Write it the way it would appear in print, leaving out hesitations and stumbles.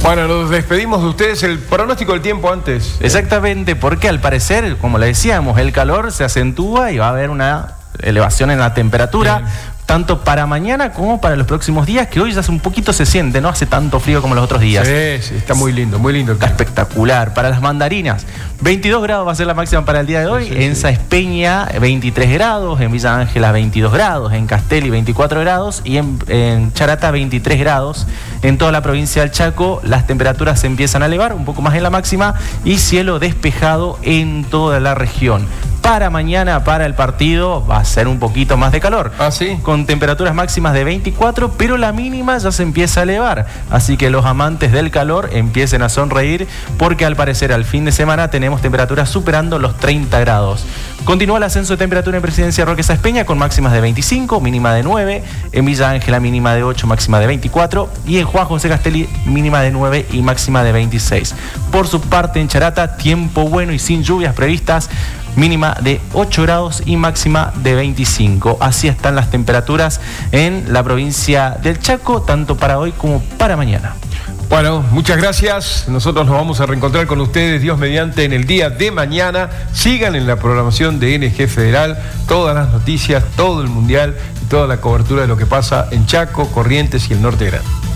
Bueno, nos despedimos de ustedes. El pronóstico del tiempo antes. Exactamente, porque al parecer, como le decíamos, el calor se acentúa y va a haber una elevación en la temperatura. Bien. Tanto para mañana como para los próximos días, que hoy ya hace un poquito se siente, no hace tanto frío como los otros días. Sí, está muy lindo, muy lindo. Está espectacular. Para las mandarinas, 22 grados va a ser la máxima para el día de hoy. En Saespeña, 23 grados. En Villa Ángela, 22 grados. En Castelli, 24 grados. Y en Charata, 23 grados. En toda la provincia del Chaco, las temperaturas se empiezan a elevar, un poco más en la máxima, y cielo despejado en toda la región. Para mañana, para el partido, va a ser un poquito más de calor. ¿Ah, sí? Con temperaturas máximas de 24, pero la mínima ya se empieza a elevar. Así que los amantes del calor empiecen a sonreír, porque al parecer al fin de semana tenemos temperaturas superando los 30 grados. Continúa el ascenso de temperatura en Presidencia Roque Saespeña con máximas de 25, mínima de 9. En Villa Ángela, mínima de 8, máxima de 24. Y en Juan José Castelli, mínima de 9 y máxima de 26. Por su parte, en Charata, tiempo bueno y sin lluvias previstas. Mínima de 8 grados y máxima de 25. Así están las temperaturas en la provincia del Chaco, tanto para hoy como para mañana. Bueno, muchas gracias. Nosotros nos vamos a reencontrar con ustedes, Dios mediante, en el día de mañana. Sigan en la programación de NG Federal todas las noticias, todo el mundial y toda la cobertura de lo que pasa en Chaco, Corrientes y el Norte Grande.